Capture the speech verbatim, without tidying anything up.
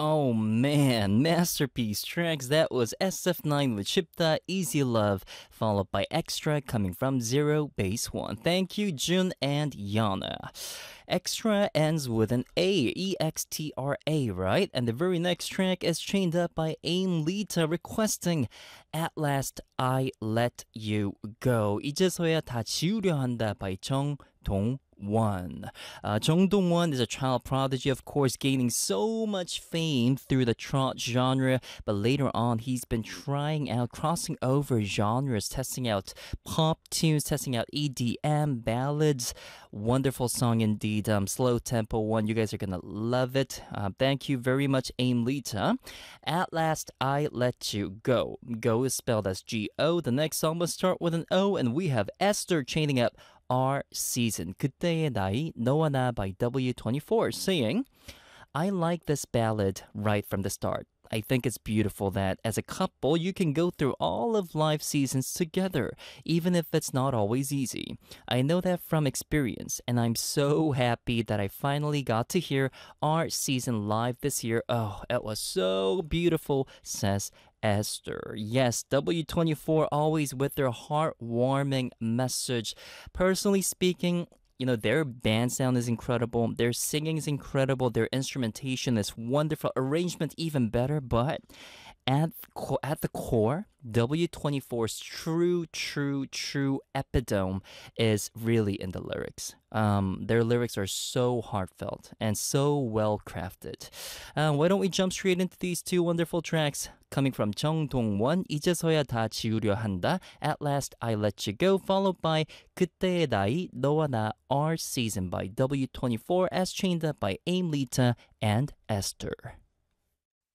Oh man, masterpiece tracks. That was S F nine with Shipta, Easy Love, followed by Extra coming from Zero Base One. Thank you, Jun and Yana. Extra ends with an A, E X T R A, right? And the very next track is chained up by Aim Lita requesting At Last I Let You Go. 이제서야 다 지우려 한다 by 정동 One. Uh, Jung Dong-won is a child prodigy, of course, gaining so much fame through the trot genre, but later on he's been trying out, crossing over genres, testing out pop tunes, testing out E D M, ballads. Wonderful song indeed. Um, slow tempo one. You guys are gonna love it. Uh, thank you very much, Aim Lita. At Last I Let You Go. Go is spelled as G O. The next song must start with an O, and we have Esther chaining up Our Season. 그때의 나이 너와 나 by W twenty-four saying, I like this ballad right from the start. I think it's beautiful that as a couple you can go through all of life seasons together, even if it's not always easy. I know that from experience, and I'm so happy that I finally got to hear Our Season live this year. Oh, it was so beautiful, says Esther. Yes, W twenty-four always with their heartwarming message. Personally speaking, you know, their band sound is incredible, their singing is incredible, their instrumentation is wonderful, arrangement even better, but at, at the core, W twenty-four's true, true, true epitome is really in the lyrics. Um, their lyrics are so heartfelt and so well crafted. Uh, why don't we jump straight into these two wonderful tracks coming from Jung Dong-won, 이제서야 다 지우려 한다, At Last I Let You Go, followed by 그때의 나이, 너와 나, Our Season by W twenty-four, as chained up by Aim Lita and Esther.